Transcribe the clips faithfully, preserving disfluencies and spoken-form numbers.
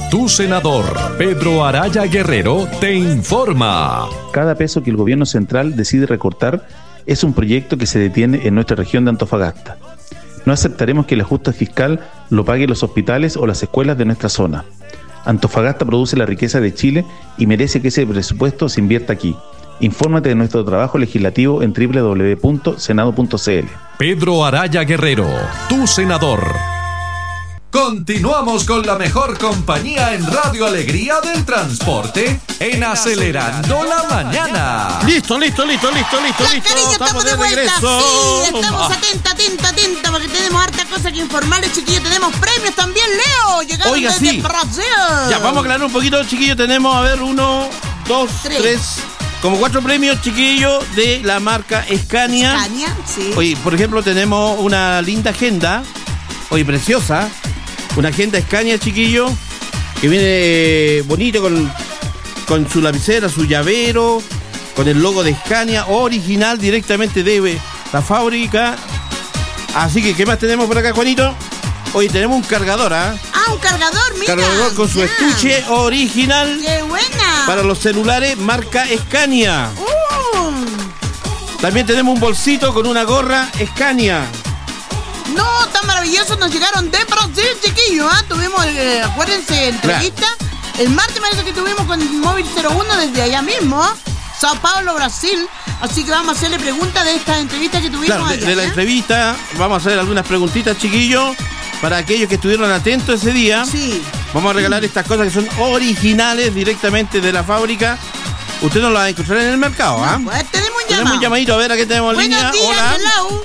Tu senador, Pedro Araya Guerrero, te informa. Cada peso que el gobierno central decide recortar es un proyecto que se detiene en nuestra región de Antofagasta. No aceptaremos que el ajuste fiscal lo paguen los hospitales o las escuelas de nuestra zona. Antofagasta produce la riqueza de Chile y merece que ese presupuesto se invierta aquí. Infórmate de nuestro trabajo legislativo en doble u doble u doble u punto senado punto c l. Pedro Araya Guerrero, tu senador. Continuamos con la mejor compañía en Radio Alegría del Transporte en Acelerando la Mañana. Listo, listo, listo, listo, listo, ya, listo. Cariño, estamos, estamos de, de vuelta. Regreso. Sí, estamos atenta, atenta, atenta, porque tenemos harta cosa que informarles, chiquillos. Tenemos premios también, Leo. Llegaron Oiga, desde sí. Brasil. Ya, vamos a aclarar un poquito, chiquillos. Tenemos, a ver, uno, dos, tres, tres como cuatro premios, chiquillos, de la marca Scania. Scania, sí. Oye, por ejemplo, tenemos una linda agenda. Oye, preciosa. Una agenda Scania, chiquillo, que viene bonito con, con su lapicera, su llavero, con el logo de Scania, original directamente de la fábrica. Así que, ¿qué más tenemos por acá, Juanito? Hoy tenemos un cargador, ¿ah? ¿eh? Ah, un cargador, mira. Cargador con su ya. estuche original. ¡Qué buena! Para los celulares marca Scania. Uh. También tenemos un bolsito con una gorra Scania. No, tan maravilloso, nos llegaron de Brasil, chiquillos, ¿eh? Tuvimos, eh, acuérdense, entrevista. Claro. El martes parece que tuvimos con el móvil cero uno desde allá mismo, Sao Paulo, Brasil. Así que vamos a hacerle preguntas de esta entrevista que tuvimos. Claro, de, allá, de la ¿eh? entrevista vamos a hacer algunas preguntitas, chiquillos, para aquellos que estuvieron atentos ese día. Sí. Vamos a regalar estas cosas que son originales directamente de la fábrica. Usted no las va a encontrar en el mercado, ¿ah? ¿eh? No, pues tenemos un llamado. Tenemos un llamadito, a ver, aquí tenemos Buenos línea. días, Hola. hello.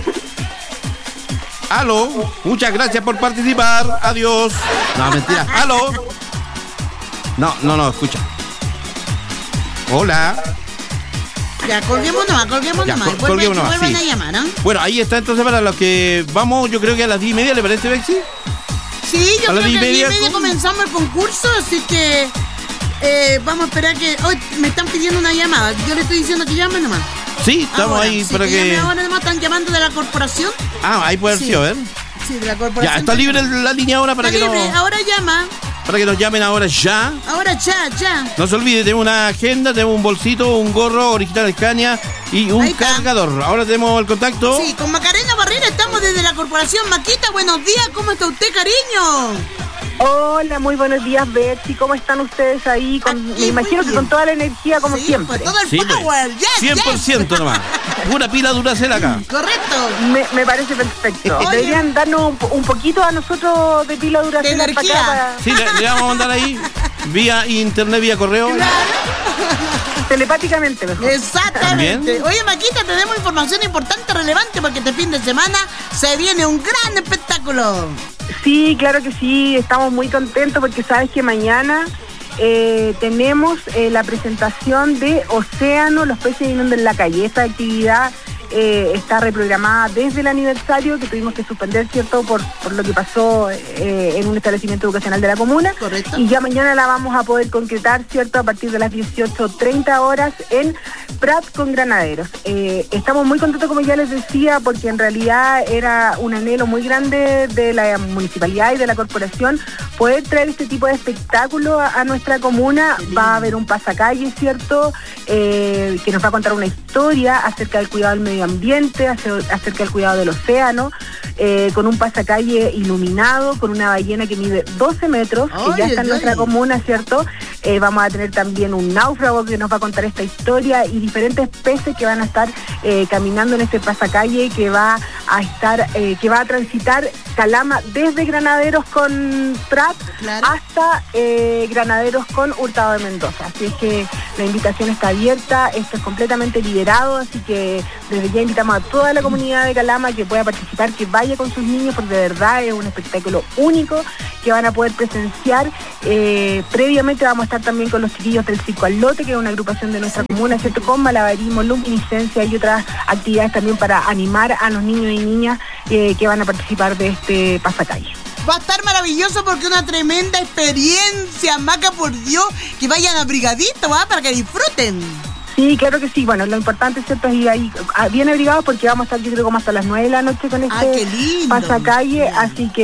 Aló, muchas gracias por participar. Adiós. No, mentira. Aló. No, no, no, escucha. Hola. Ya, colguemos nomás, colguemos Ya, nomás. col- colguemos nomás, Vuelvan sí. a llamar, ¿eh? Bueno, ahí está entonces para los que vamos, yo creo que a las diez y media, ¿le parece, Bexi? Sí, yo A creo las que diez y a las diez y media media con- comenzamos el concurso, así que eh, vamos a esperar que... Hoy me están pidiendo una llamada. Yo le estoy diciendo que llamen nomás. Sí, estamos Ahora, ahí sí, para que... que... llamen ahora nomás, están llamando de la corporación. Ah, ahí puede haber Sí. sido, a ver. Sí, de la corporación. Ya, está libre la línea ahora para Está que, libre, nos, ahora llama. para que nos llamen ahora ya. Ahora ya, ya. No se olvide, tenemos una agenda, tenemos un bolsito, un gorro original Scania y un Ahí está. cargador. Ahora tenemos el contacto. Sí, con Macarena Barrera estamos desde la corporación Maquita. Buenos días, ¿cómo está usted, cariño? Hola, muy buenos días, Betsy. ¿Cómo están ustedes ahí? Con, Aquí, me imagino muy que bien. con toda la energía, como Sí, siempre. pues, todo el Sí, pues, power, yes, cien por ciento yes. nomás. Pura pila Duracell acá. Correcto. Me, me parece perfecto. Oye. Deberían darnos un, un poquito a nosotros de pila Duracell De para energía. acá, para- Sí, le, le vamos a mandar ahí vía internet, vía correo. telepáticamente mejor. Exactamente. Bien. Oye, Maquita, tenemos información importante, relevante, porque este fin de semana se viene un gran espectáculo. Sí, claro que sí, estamos muy contentos porque sabes que mañana eh, tenemos eh, la presentación de Océano, los peces inundan la calle. Esta actividad eh, está reprogramada desde el aniversario que tuvimos que suspender, ¿cierto?, por, por lo que pasó eh, en un establecimiento educacional de la comuna. Correcto. Y ya mañana la vamos a poder concretar, ¿cierto?, a partir de las dieciocho treinta horas en Prat con Granaderos. Eh, estamos muy contentos, como ya les decía, porque en realidad era un anhelo muy grande de la municipalidad y de la corporación poder traer este tipo de espectáculo a, a nuestra comuna. Va a haber un pasacalle, ¿cierto?, eh, que nos va a contar una historia acerca del cuidado del medio ambiente, acerca del cuidado del océano, eh, con un pasacalle iluminado, con una ballena que mide doce metros, que Ay, ya está en ay, nuestra ay. comuna, ¿cierto? Eh, vamos a tener también un náufrago que nos va a contar esta historia y diferentes peces que van a estar eh, caminando en este pasacalle que va a estar, eh, que va a transitar Calama desde Granaderos con Prat Claro. hasta eh, Granaderos con Hurtado de Mendoza. Así es que la invitación está abierta, esto es completamente liderado, así que desde ya invitamos a toda la comunidad de Calama que pueda participar, que vaya con sus niños, porque de verdad es un espectáculo único que van a poder presenciar. Eh, previamente vamos a estar también con los chiquillos del Circo al Lote, que es una agrupación de nuestra comuna, ¿cierto?, con malabarismo, luminiscencia y otras actividades también para animar a los niños y niñas eh, que van a participar de este pasacalle. Va a estar maravilloso porque una tremenda experiencia, Maca, por Dios, que vayan abrigaditos, ¿va? Para que disfruten. Sí, claro que sí. Bueno, lo importante, ¿cierto?, es ir ahí ah, bien abrigados porque vamos a estar, yo creo, como hasta las nueve de la noche con este Ah, qué lindo. pasacalle, así que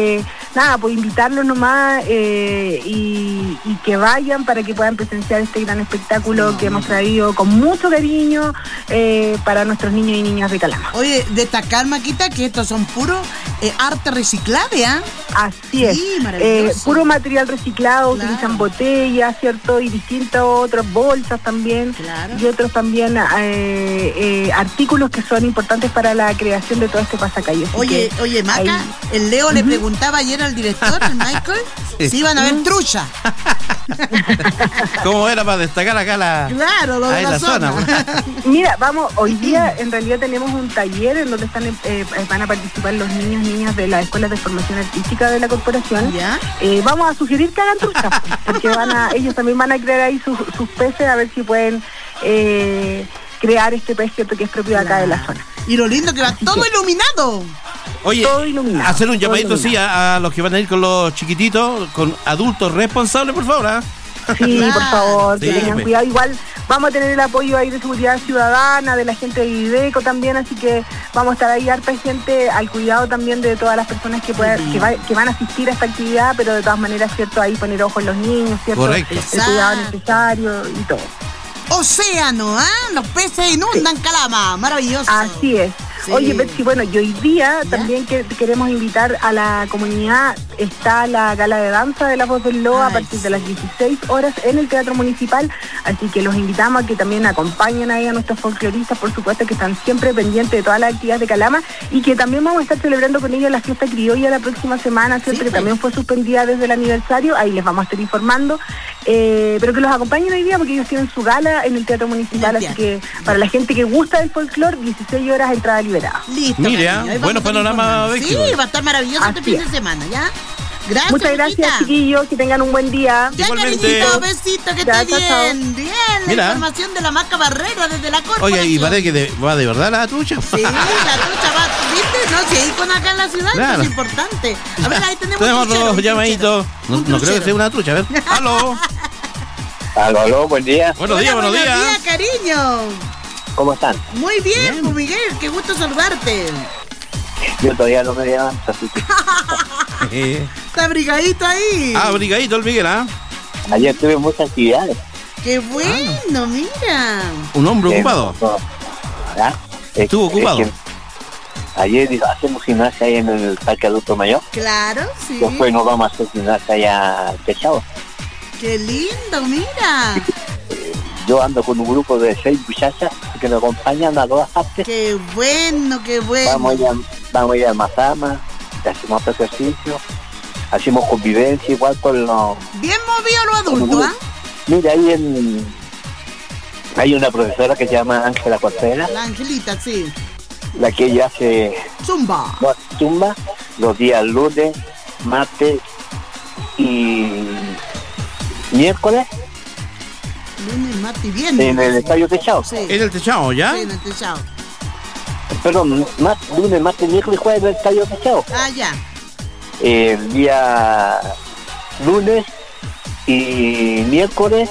nada, pues invitarlos nomás eh, y, y que vayan para que puedan presenciar este gran espectáculo que hemos traído con mucho cariño eh, para nuestros niños y niñas de Calama. Oye, destacar, Maquita, que estos son puros eh, arte reciclable, ¿ah? Así es, Sí, maravilloso. eh, puro material reciclado, Claro. utilizan botellas, ¿cierto? Y distintas otras bolsas también, Claro. y otros también eh, eh, artículos que son importantes para la creación de todo este pasacalles. Así Oye, que oye, Maca, ahí- el Leo le preguntaba ayer al director, al Michael, si iban a ver trucha. ¿Cómo era para destacar acá la... Claro, lo de ahí la, la zona. zona, Mira, vamos, hoy día en realidad tenemos un taller en donde están eh, van a participar los niños y niñas de las escuelas de formación artística de la corporación. ¿Ya? Eh, vamos a sugerir que hagan trucha, porque van a, ellos también van a crear ahí sus, sus peces a ver si pueden eh, crear este pez, ¿cierto? Que es propio de acá de la zona. Y lo lindo que va todo iluminado. Oye, Todo iluminado, hacer un todo llamadito sí iluminado. a, a los que van a ir con los chiquititos, con adultos responsables, por favor, ¿ah? Sí, Claro. por favor, que Sí, tengan pues. cuidado. Igual vamos a tener el apoyo ahí de seguridad ciudadana, de la gente de IDECO también, así que vamos a estar ahí harta gente al cuidado también de todas las personas que puedan, que, va- que van a asistir a esta actividad, pero de todas maneras, cierto, ahí poner ojo en los niños, cierto, Correcto. el cuidado necesario y todo. Océano, ¿ah? Los peces inundan Calama. Maravilloso. Así es. Sí. Oye, Betsy, bueno, y hoy día ¿Ya? también que queremos invitar a la comunidad, está la gala de danza de la Voz del Loa a Ay, partir sí. de las dieciséis horas en el Teatro Municipal, así que los invitamos a que también acompañen ahí a nuestros folcloristas, por supuesto, que están siempre pendientes de todas las actividades de Calama, y que también vamos a estar celebrando con ellos la fiesta criolla la próxima semana, ¿cierto? Sí, Que pues. también fue suspendida desde el aniversario, ahí les vamos a estar informando, eh, pero que los acompañen hoy día porque ellos tienen su gala en el Teatro Municipal, En el así que para la gente que gusta del folclore, dieciséis horas entrada liberada. Listo. Mire, cariño, ah, ahí vamos bueno a estar panorama, informando. Becky, Sí, pues. va a estar maravilloso este Así fin es. de semana, ¿ya? Gracias, Muchas gracias, Maquita. chiquillos, que tengan un buen día. Ya, Igualmente. cariñito, besito, que Ya, esté chao, chao. bien. Bien, la Mira. información de la Maca Barrera desde la corporación. Oye, y parece que de- va de verdad la trucha. Sí, la trucha va, ¿viste? No, si hay con acá en la ciudad, Claro. eso es importante. A ver, ahí tenemos, Tenemos un truchero, dos un llamaditos. truchero, No, un no creo que truchero. sea una trucha. A ver. ¡Aló! Aló, aló, buen día. Buenos Hola, días, buenos días. cariño. ¿Cómo están? Muy bien, Bien. pues, Miguel, qué gusto saludarte. Yo todavía no me levanto, así que Eh, Está abrigadito ahí. Ah, abrigadito el Miguel, ¿ah? ayer tuve muchas actividades. Qué bueno, mira. Un hombre Eh, ocupado. no, ¿ah? Es- Estuvo es ocupado. que ayer hacemos gimnasia ahí en el Parque Adulto Mayor. Claro, sí. Después nos vamos a hacer gimnasia allá al techado. Qué lindo, mira. Yo ando con un grupo de seis muchachas que nos acompañan a todas partes. Qué bueno, qué bueno. Vamos a ir a, vamos a, ir a Mazama, hacemos otro ejercicio, hacemos convivencia igual con los... Bien movido los adultos, ¿ah? Mira, ahí en, hay una profesora que se llama Ángela Contreras, La Angelita, sí. la que ella hace Zumba. no, tumba los días lunes, martes y miércoles Lunes, martes y viernes. en el estadio techado. Sí. En el techado, ¿ya? Sí, en el techado. Perdón, mar- lunes, martes, miércoles y jueves en el estadio techado. Ah, ya. El día lunes y miércoles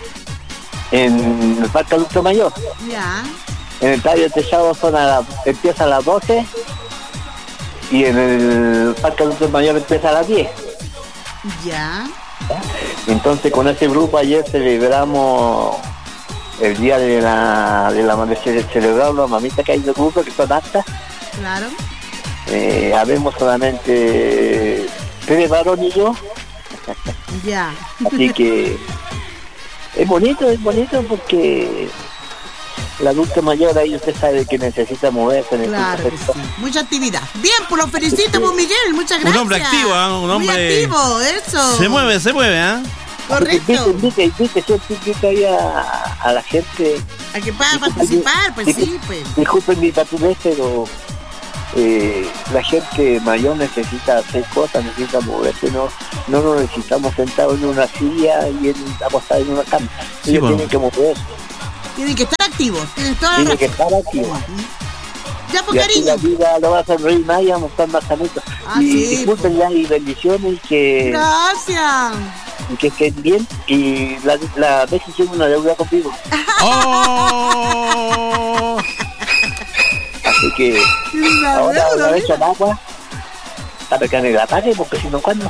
en el Parque Adulto Mayor. Ya. En el estadio techado son a la- empieza a las doce y en el Parque Adulto Mayor empieza a las diez. Ya. Entonces con ese grupo ayer celebramos el día de la de la de ce- celebrar la mamita que hay del grupo, que son actas. Claro. Eh, habemos solamente tres varones y yo, Ya. así que es bonito, es bonito porque el adulto mayor ahí usted sabe que necesita moverse, necesita Claro que hacer sí. Mucha actividad. Bien, pues lo felicito, pues Miguel. Muchas Un gracias. hombre activo, ¿ah? Un hombre- Muy activo, eso. Se mueve, se mueve, ¿ah? Correcto. Invite, invite, invite, siempre invite ahí a, a la gente. A que pueda participar, pues sí, pues. Disculpen mi patudez, pero eh, la gente mayor necesita hacer cosas, necesita moverse, no no nos necesitamos sentados en una silla y en, acostados en una cama. Sí, Ellos bueno. tienen que moverse, Tienen que estar activos. Tienen toda la tienen que razón. estar aquí. Ya, pues Y así la cariño. vida lo va a hacer reír más y vamos a estar más sanitos. Ah, y sí, disculpen ya y bendiciones y que, Gracias. y que estén bien. Y la, la vez hicimos una deuda conmigo. ¡Oh! Así que La ahora deuda, una vez mira. al agua, a pecar en la pared, porque si no, ¿cuándo?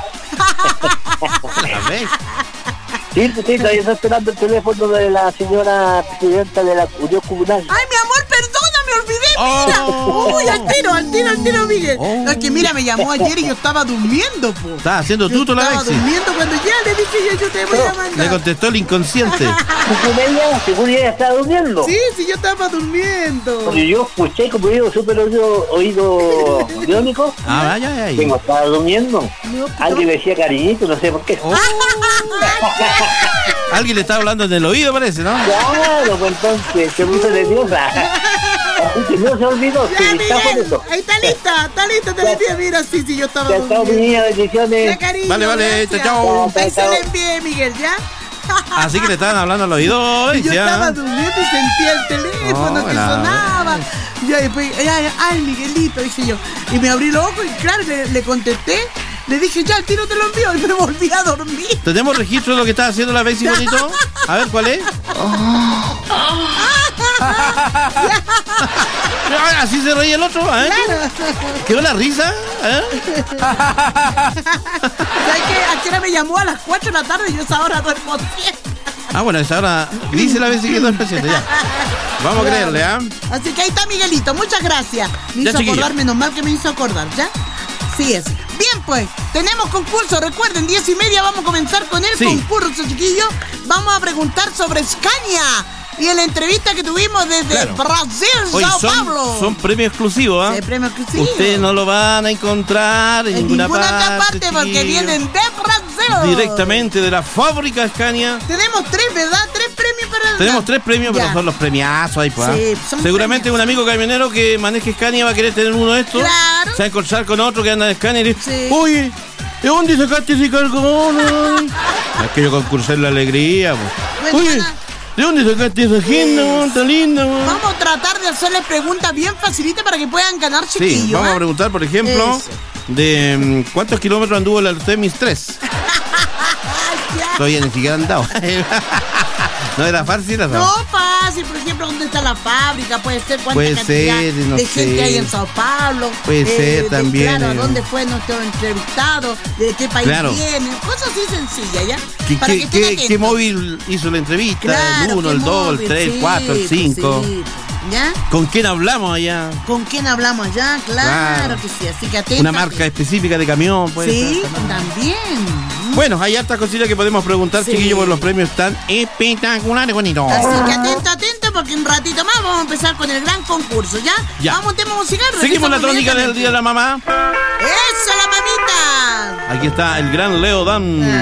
A ver. Sí, sí, todavía está esperando el teléfono de la señora presidenta de la Unión Comunal. Ay, mi amor, perdona, me olvidé, mira. Oh. Uy, al tiro, al tiro, al tiro, Miguel. Oh. No, es que mira, me llamó ayer y yo estaba durmiendo, po. Estaba haciendo Yo tuto la estaba Bexi. durmiendo cuando ya le dije yo, yo te voy a mandar. Le contestó el inconsciente. ¿Según ella? ¿Según ella estaba durmiendo? Sí, sí, yo estaba durmiendo. Porque yo escuché como digo, súper oído, oído biónico. Ah, vaya, vaya. Que no estaba durmiendo. No, Alguien me decía cariñito, no sé por qué. Oh. Alguien le estaba hablando en el oído, parece, ¿no? Claro, pues entonces, se puso nerviosa. Así que no se olvidó, Ya, que está por Miguel, eso. ahí está lista, está lista, te la envié, mira, sí, sí, yo estaba Ya está, mi durmiendo. niña, bendiciones. Ya, cariño, Vale, vale, gracias. chao, chao. Ahí se le envié, Miguel, ¿ya? Así que le estaban hablando al oído. Y yo ya. estaba durmiendo y sentía el teléfono Oh, que la- sonaba. Ya, después, ya, ya, ay, Miguelito, dije yo. Y me abrí los ojos y claro, le, le contesté. Le dije, ya, el tiro te lo envío. Y me volví a dormir. ¿Tenemos registro de lo que está haciendo la Bexi bonito? A ver, ¿cuál es? Ah, así se reía el otro, ¿eh? ¿Qué la risa? ¿Eh? ¿Sabes qué? ¿A qué hora me llamó? A las cuatro de la tarde y yo a esa hora duermo siempre. Ah, bueno, esa hora dice la Bexi que es dos pacientes, ya. Vamos a creerle, ¿ah? Así que ahí está Miguelito, muchas gracias. Me Ya, hizo chiquillo. acordar, menos mal que me hizo acordar, ¿ya? Sí es. Bien, pues, tenemos concurso. Recuerden, diez y media vamos a comenzar con el Sí. concurso, chiquillos. Vamos a preguntar sobre Scania y en la entrevista que tuvimos desde Claro. Brasil, Hoy Sao son, Paulo. son premios exclusivos, ¿ah? Sí, premio exclusivo. Ustedes no lo van a encontrar en, en ninguna, ninguna otra parte, parte porque chiquillos. vienen de Brasil. Directamente de la fábrica Scania. Tenemos tres, ¿verdad? Tres premios para... Tenemos tres premios, pero Ya. son los premiazos ahí, pues. ¿ah? Sí, son Seguramente premios. un amigo camionero que maneje Scania va a querer tener uno de estos. Claro. Se va a encontrar con otro que anda de Scania y dice, Sí. oye, ¿de dónde sacaste ese cargón? Ay?" Es que yo concursé en la alegría, pues. Bueno, Oye, Ana. ¿de dónde sacaste esa agenda, man? Tan linda, man? Vamos a tratar de hacerles preguntas bien facilitas para que puedan ganar, chiquillos. Sí, vamos ¿eh? a preguntar, por ejemplo, Eso. de mm, cuántos kilómetros anduvo el Artemis tres. Ay, ya. Todavía ni siquiera han andado. No era fácil, ¿no? No fácil, por ejemplo, dónde está la fábrica, puede ser cuánta Puede cantidad ser, no de gente sé. hay en Sao Paulo. Puede ser de- también, Claro, eh. dónde fue nuestro entrevistado, de qué país Claro. viene, cosas así sencillas, ¿ya? ¿Qué, Para qué- que estén qué- atentos. qué móvil hizo la entrevista? Claro, ¿El uno, qué el dos, el móvil, tres, el sí, cuatro, el pues cinco? sí, ¿ya? ¿Con quién hablamos allá? ¿Con quién hablamos allá? Claro, Claro. que sí, así que atentos. Una marca específica de camión, puede Sí, ser también. también. Bueno, hay hartas cositas que podemos preguntar, Sí. chiquillos, porque los premios están espectaculares, bonito. Así que atento, atento, porque un ratito más vamos a empezar con el gran concurso, ¿ya? Ya. Vamos a un tema musical. Seguimos la regresamos tónica del Día de la Mamá. ¡Eso, la mamita! Aquí está el gran Leo Dan.